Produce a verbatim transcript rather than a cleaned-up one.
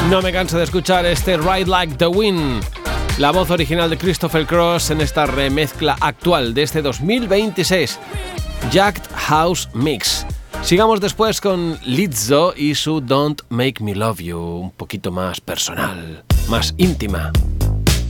No me canso de escuchar este Ride Like the Wind, la voz original de Christopher Cross en esta remezcla actual de este dos mil veintiséis, Jacked House Mix. Sigamos después con Lizzo y su Don't Make Me Love You, un poquito más personal, más íntima.